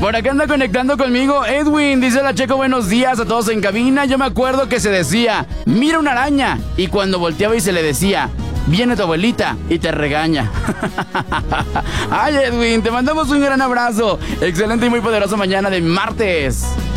Por acá anda conectando conmigo Edwin. Dice la Checo, buenos días a todos en cabina. Yo me acuerdo que se decía, mira una araña. Y cuando volteaba y se le decía, viene tu abuelita y te regaña. Ay, Edwin, te mandamos un gran abrazo. Excelente y muy poderosa mañana de martes.